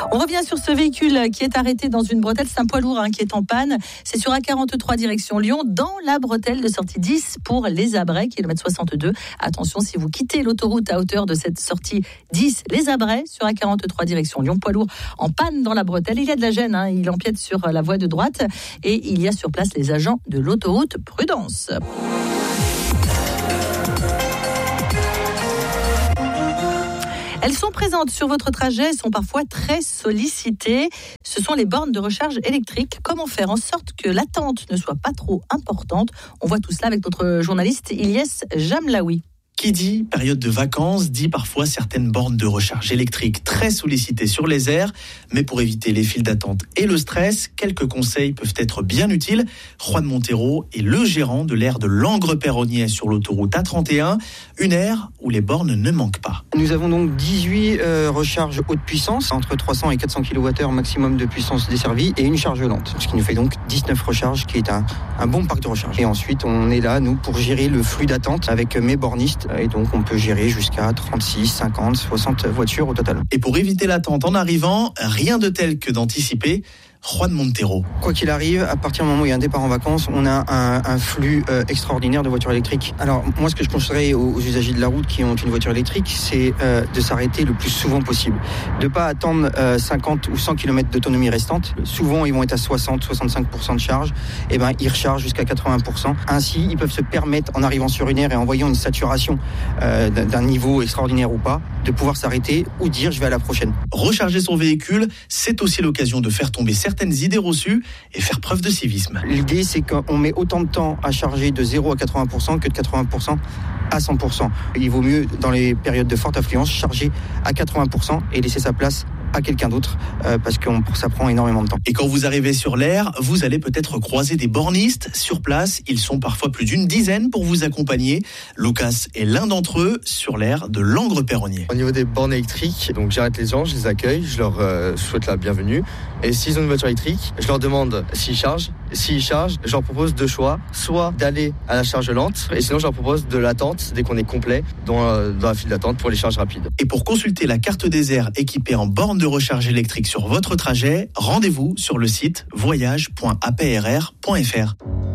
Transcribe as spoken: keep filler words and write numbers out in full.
On revient sur ce véhicule qui est arrêté dans une bretelle. C'est un poids lourd hein, qui est en panne. C'est sur A quarante-trois direction Lyon, dans la bretelle de sortie dix pour les Abrais, kilomètre soixante-deux. Attention, si vous quittez l'autoroute à hauteur de cette sortie dix, les Abrais, sur A quarante-trois direction Lyon, poids lourd en panne dans la bretelle. Il y a de la gêne, hein, il empiète sur la voie de droite et il y a sur place les agents de l'autoroute. Prudence. Elles sont présentes sur votre trajet, sont parfois très sollicitées. Ce sont les bornes de recharge électrique. Comment faire en sorte que l'attente ne soit pas trop importante? On voit tout cela avec notre journaliste Ilyes Jamlaoui. Qui dit période de vacances dit parfois certaines bornes de recharge électrique très sollicitées sur les aires. Mais pour éviter les files d'attente et le stress, quelques conseils peuvent être bien utiles. Juan Montero est le gérant de l'aire de Langres-Perronniet sur l'autoroute A trente et un, une aire où les bornes ne manquent pas. Nous avons donc dix-huit euh, recharges haute puissance, entre trois cents et quatre cents kilowattheures maximum de puissance desservie, et une charge lente, ce qui nous fait donc dix-neuf recharges, qui est un, un bon parc de recharge. Et ensuite, on est là, nous, pour gérer le flux d'attente avec mes bornistes. Et donc, on peut gérer jusqu'à trente-six, cinquante, soixante voitures au total. Et pour éviter l'attente en arrivant, rien de tel que d'anticiper. Juan Montero. Quoi qu'il arrive, à partir du moment où il y a un départ en vacances, on a un, un flux euh, extraordinaire de voitures électriques. Alors, moi, ce que je conseillerais aux, aux usagers de la route qui ont une voiture électrique, c'est euh, de s'arrêter le plus souvent possible. De ne pas attendre euh, cinquante ou cent kilomètres d'autonomie restante. Souvent, ils vont être à soixante à soixante-cinq pour cent de charge. Et ben, ils rechargent jusqu'à quatre-vingts pour cent. Ainsi, ils peuvent se permettre, en arrivant sur une aire et en voyant une saturation euh, d'un niveau extraordinaire ou pas, de pouvoir s'arrêter ou dire je vais à la prochaine. Recharger son véhicule, c'est aussi l'occasion de faire tomber certaines idées reçues et faire preuve de civisme. L'idée, c'est qu'on met autant de temps à charger de zéro à quatre-vingts pour cent que de quatre-vingts pour cent à cent pour cent. Il vaut mieux, dans les périodes de forte affluence, charger à quatre-vingts pour cent et laisser sa place à quelqu'un d'autre euh, parce que ça prend énormément de temps. Et quand vous arrivez sur l'aire, vous allez peut-être croiser des bornistes sur place. Ils sont parfois plus d'une dizaine pour vous accompagner. Lucas est l'un d'entre eux sur l'aire de Langres-Perronniet. Au niveau des bornes électriques, donc j'arrête les gens, je les accueille, je leur euh, souhaite la bienvenue. Et s'ils ont une voiture électrique, je leur demande s'ils chargent. S'ils chargent, je leur propose deux choix, soit d'aller à la charge lente, et sinon je leur propose de l'attente dès qu'on est complet dans, euh, dans la file d'attente pour les charges rapides. Et pour consulter la carte des aires équipée en borne de recharge électrique sur votre trajet, rendez-vous sur le site voyage point a p r r point f r.